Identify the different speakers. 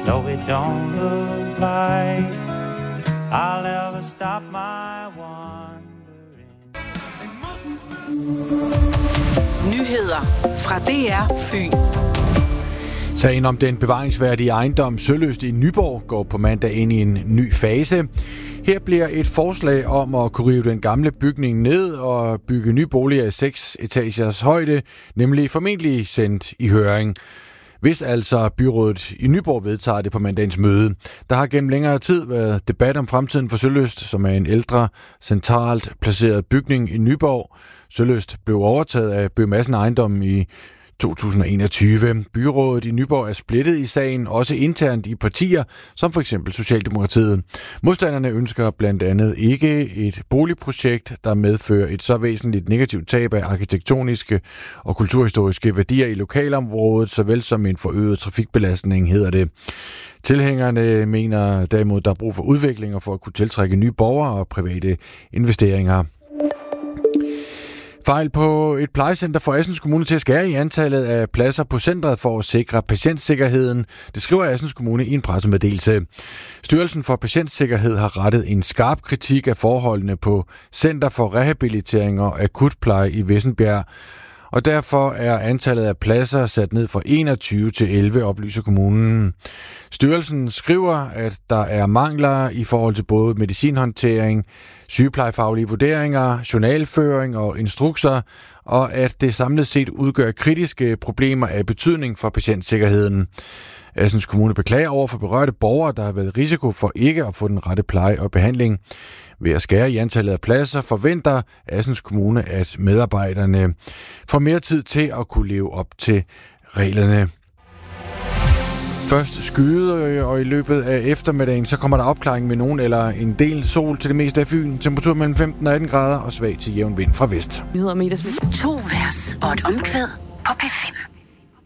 Speaker 1: No, it don't look like I'll ever stop my wandering.
Speaker 2: Nyheder fra DR Fyn.
Speaker 3: Sagen om den bevaringsværdige ejendom Sølyst i Nyborg går på mandag ind i en ny fase. Her bliver et forslag om at kunne rive den gamle bygning ned og bygge nye boliger i 6 etagers højde, nemlig formentlig sendt i høring. Hvis altså byrådet i Nyborg vedtager det på mandagens møde. Der har gennem længere tid været debat om fremtiden for Sølyst, som er en ældre, centralt placeret bygning i Nyborg. Sølyst blev overtaget af Bøgh Madsen Ejendom i 2021. Byrådet i Nyborg er splittet i sagen, også internt i partier, som for eksempel Socialdemokratiet. Modstanderne ønsker blandt andet ikke et boligprojekt, der medfører et så væsentligt negativt tab af arkitektoniske og kulturhistoriske værdier i lokalområdet, såvel som en forøget trafikbelastning, hedder det. Tilhængerne mener derimod, der er brug for udvikling og for at kunne tiltrække nye borgere og private investeringer. Fejl på et plejecenter får Assens Kommune til at skære i antallet af pladser på centret for at sikre patientsikkerheden. Det skriver Assens Kommune i en pressemeddelelse. Styrelsen for Patientsikkerhed har rettet en skarp kritik af forholdene på Center for Rehabilitering og Akutpleje i Vissenbjerg. Og derfor er antallet af pladser sat ned fra 21 til 11, oplyser kommunen. Styrelsen skriver, at der er mangler i forhold til både medicinhåndtering, sygeplejefaglige vurderinger, journalføring og instrukser, og at det samlet set udgør kritiske problemer af betydning for patientsikkerheden. Assens Kommune beklager over for berørte borgere, der har været risiko for ikke at få den rette pleje og behandling. Ved at skære i antallet af pladser forventer Assens Kommune, at medarbejderne får mere tid til at kunne leve op til reglerne. Først skyde, og i løbet af eftermiddagen, så kommer der opklaring med nogen eller en del sol til det meste af Fyn. Temperatur mellem 15 og 18 grader og svag til jævn vind fra vest.
Speaker 2: 2 vers og et omkvæd på P5.